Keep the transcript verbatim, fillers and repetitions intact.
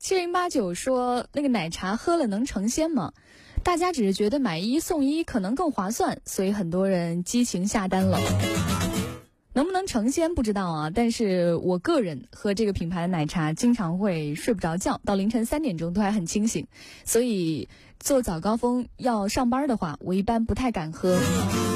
七零八九说那个奶茶喝了能成仙吗？大家只是觉得买一送一可能更划算，所以很多人激情下单了。能不能成仙不知道啊，但是我个人喝这个品牌的奶茶经常会睡不着觉，到凌晨三点钟都还很清醒，所以做早高峰要上班的话，我一般不太敢喝。